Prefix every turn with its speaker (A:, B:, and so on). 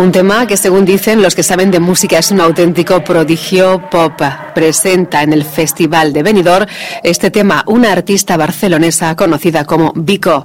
A: Un tema que, según dicen los que saben de música, es un auténtico prodigio pop. Presenta en el Festival de Benidorm este tema una artista barcelonesa conocida como Vico.